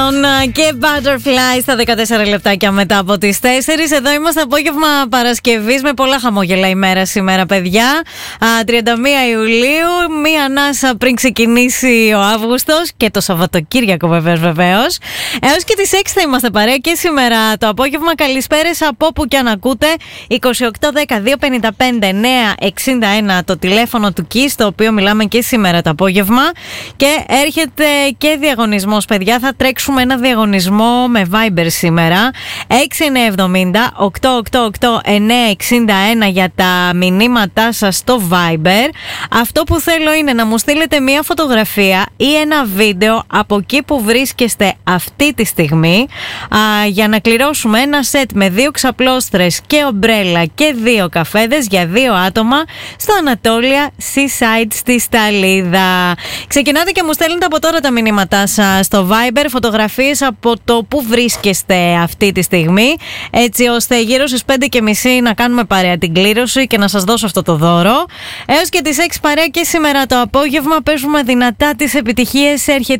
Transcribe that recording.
Και Butterfly στα 14 λεπτάκια μετά από τις 4. Εδώ είμαστε απόγευμα Παρασκευής με πολλά χαμόγελα ημέρα σήμερα, παιδιά. 31 Ιουλίου, μία ανάσα πριν ξεκινήσει ο Αύγουστος και το Σαββατοκύριακο βεβαίως. Έως και τις 6 θα είμαστε παρέα και σήμερα το απόγευμα. Καλησπέρες από όπου και αν ακούτε. 2810-255-961 το τηλέφωνο του Kiss, το οποίο μιλάμε και σήμερα το απόγευμα. Και έρχεται και διαγωνισμός, παιδιά. Θα τρέξουμε ένα διαγωνισμό με Viber σήμερα. 6970-888-961 για τα μηνύματά σας στο Viber. Αυτό που θέλω είναι να μου στείλετε μία φωτογραφία ή ένα βίντεο από εκεί που βρίσκεστε αυτή τη στιγμή, για να κληρώσουμε ένα σετ με 2 ξαπλώστρες και ομπρέλα και 2 καφέδες για 2 άτομα στο Ανατόλια Seaside στη Σταλίδα. Ξεκινάτε και μου στέλνετε από τώρα τα μηνύματά σας στο Viber, φωτογραφίες από το που βρίσκεστε αυτή τη στιγμή, έτσι ώστε γύρω στις 5:30 να κάνουμε παρέα την κλήρωση και να σας δώσω αυτό το δώρο. Έως και τις 6 παρέα και σήμερα το απόγευμα παίζουμε δυνατά τις επιτυχίες. Έρχεται